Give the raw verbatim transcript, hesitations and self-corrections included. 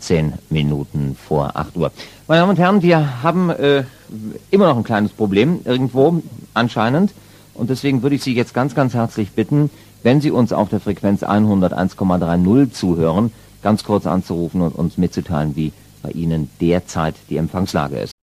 achtzehn Minuten vor acht Uhr. Meine Damen und Herren, wir haben äh, immer noch ein kleines Problem, irgendwo anscheinend. Und deswegen würde ich Sie jetzt ganz, ganz herzlich bitten, wenn Sie uns auf der Frequenz hunderteins Komma dreißig zuhören, ganz kurz anzurufen und uns mitzuteilen, wie bei Ihnen derzeit die Empfangslage ist.